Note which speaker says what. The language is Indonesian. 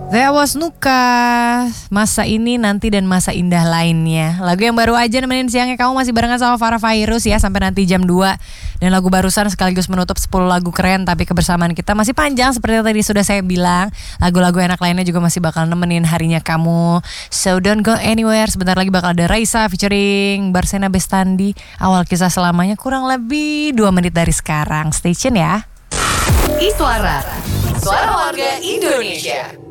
Speaker 1: There was Nuka, masa ini, nanti, dan masa indah lainnya. Lagu yang baru aja nemenin siangnya kamu masih barengan sama Farah Fairuz ya sampai nanti jam 2. Dan lagu barusan sekaligus menutup 10 lagu keren. Tapi kebersamaan kita masih panjang seperti yang tadi sudah saya bilang. Lagu-lagu enak lainnya juga masih bakal nemenin harinya kamu. So don't go anywhere. Sebentar lagi bakal ada Raisa featuring Barsena Bestandi. Awal kisah selamanya kurang lebih 2 menit dari sekarang. Stay tune ya.
Speaker 2: Iswara, suara warga Indonesia.